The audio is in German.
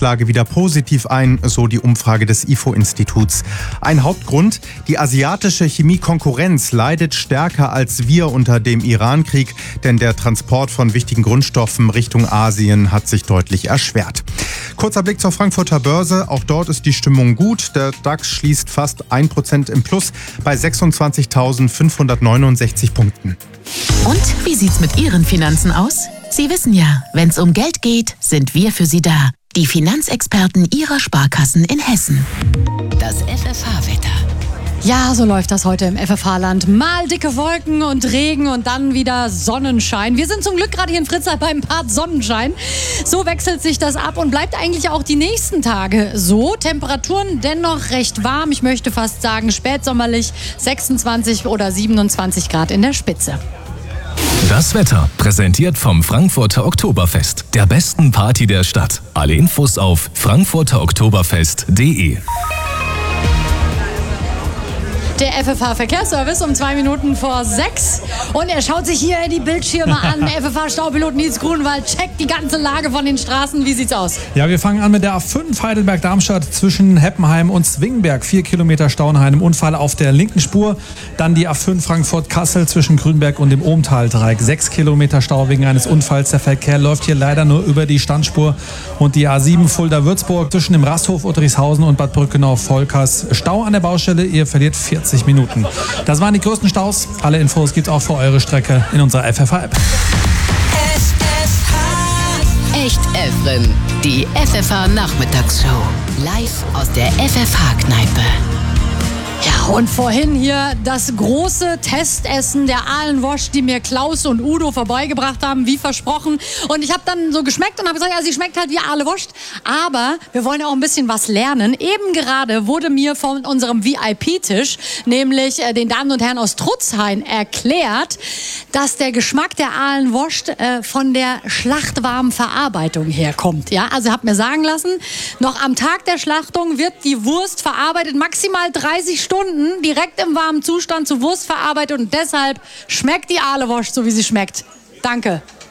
Auflage wieder positiv ein, so die Umfrage des IFO-Instituts. Ein Hauptgrund: die asiatische Chemiekonkurrenz leidet stärker als wir unter dem Iran-Krieg, denn der Transport von wichtigen Grundstoffen Richtung Asien hat sich deutlich erschwert. Kurzer Blick zur Frankfurter Börse. Auch dort ist die Stimmung gut. Der DAX schließt fast 1% im Plus bei 26.569 Punkten. Und wie sieht's mit Ihren Finanzen aus? Sie wissen ja, wenn's um Geld geht, sind wir für Sie da. Die Finanzexperten Ihrer Sparkassen in Hessen. Das FFH-Wetter. Ja, so läuft das heute im FFH-Land. Mal dicke Wolken und Regen und dann wieder Sonnenschein. Wir sind zum Glück gerade hier in Fritzlar beim Part Sonnenschein. So wechselt sich das ab und bleibt eigentlich auch die nächsten Tage so. Temperaturen dennoch recht warm. Ich möchte fast sagen spätsommerlich, 26 oder 27 Grad in der Spitze. Das Wetter präsentiert vom Frankfurter Oktoberfest, der besten Party der Stadt. Alle Infos auf frankfurteroktoberfest.de. Der FFH-Verkehrsservice um 2 Minuten vor 6. Und er schaut sich hier die Bildschirme an. FFH-Staupilot Nils Grunwald checkt die ganze Lage von den Straßen. Wie sieht's aus? Ja, wir fangen an mit der A5 Heidelberg-Darmstadt zwischen Heppenheim und Zwingenberg. 4 Kilometer Stau nach einem Unfall auf der linken Spur. Dann die A5 Frankfurt-Kassel zwischen Grünberg und dem Ohmtal-Dreieck. 6 Kilometer Stau wegen eines Unfalls. Der Verkehr läuft hier leider nur über die Standspur. Und die A7 Fulda-Würzburg zwischen dem Rasthof Uttericshausen und Bad Brückenau-Volkers. Stau an der Baustelle. Ihr verliert 40 Minuten. Das waren die größten Staus. Alle Infos gibt's auch für eure Strecke in unserer FFH-App. Echt Evren, die FFH-Nachmittagsshow. Live aus der FFH-Kneipe. Ja, und vorhin hier das große Testessen der Ahlenwosch, die mir Klaus und Udo vorbeigebracht haben, wie versprochen. Und ich habe dann so geschmeckt und habe gesagt, ja, sie schmeckt halt wie Ahlewurst. Aber wir wollen auch ein bisschen was lernen. Eben gerade wurde mir von unserem VIP-Tisch, nämlich den Damen und Herren aus Trutzhain, erklärt, dass der Geschmack der Ahlenwurst von der schlachtwarmen Verarbeitung herkommt. Ja, also habt mir sagen lassen, noch am Tag der Schlachtung wird die Wurst verarbeitet, maximal 30 Stunden, direkt im warmen Zustand zu Wurst verarbeitet und deshalb schmeckt die Ahlewurst so, wie sie schmeckt. Danke.